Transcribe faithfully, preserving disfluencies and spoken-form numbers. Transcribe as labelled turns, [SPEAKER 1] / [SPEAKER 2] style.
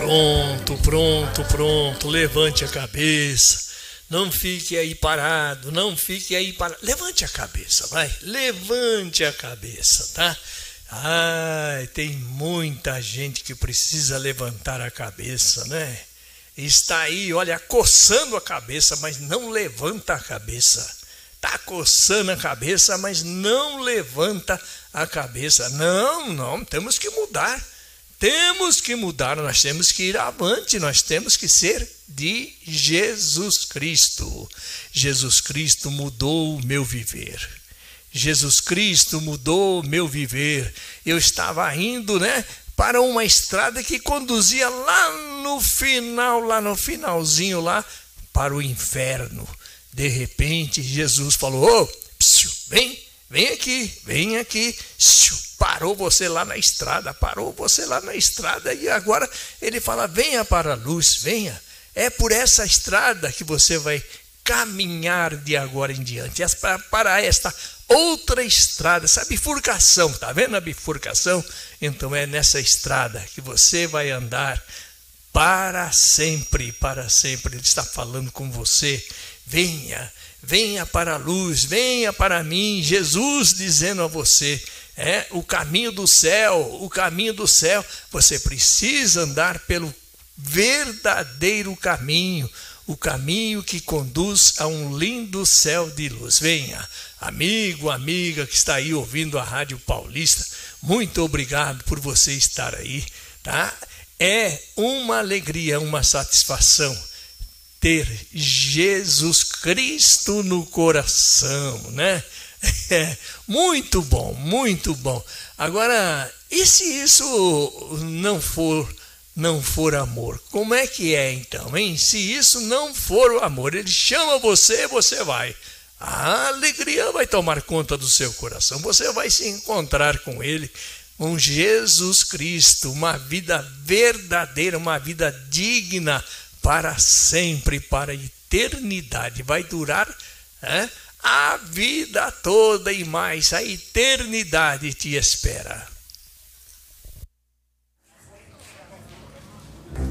[SPEAKER 1] Pronto, pronto, pronto. Levante a cabeça. Não fique aí parado, não fique aí parado. Levante a cabeça, vai. Levante a cabeça, tá? Ai, tem muita gente que precisa levantar a cabeça, né? Está aí, olha, coçando a cabeça, mas não levanta a cabeça. Está coçando a cabeça, mas não levanta a cabeça. Não, não, temos que mudar. Temos que mudar, nós temos que ir avante, nós temos que ser de Jesus Cristo. Jesus Cristo mudou o meu viver. Jesus Cristo mudou o meu viver. Eu estava indo, né, para uma estrada que conduzia lá no final, lá no finalzinho, lá para o inferno. De repente, Jesus falou: ô, psiu, vem, vem aqui, vem aqui. Psiu, parou você lá na estrada, parou você lá na estrada. E agora ele fala: venha para a luz, venha. É por essa estrada que você vai caminhar de agora em diante. É para esta outra estrada, essa bifurcação, tá vendo a bifurcação? Então é nessa estrada que você vai andar para sempre, para sempre. Ele está falando com você. Venha, venha para a luz, venha para mim. Jesus dizendo a você, é o caminho do céu, o caminho do céu. Você precisa andar pelo verdadeiro caminho, o caminho que conduz a um lindo céu de luz. Venha, amigo, amiga que está aí ouvindo a Rádio Paulista, muito obrigado por você estar aí, tá? É uma alegria, uma satisfação ter Jesus Cristo no coração, né? É, muito bom, muito bom. Agora, e se isso não for não for amor? Como é que é então, hein? Se isso não for o amor, ele chama você, você vai. A alegria vai tomar conta do seu coração. Você vai se encontrar com ele, com Jesus Cristo, uma vida verdadeira, uma vida digna para sempre, para a eternidade. Vai durar, é, a vida toda e mais. A eternidade te espera.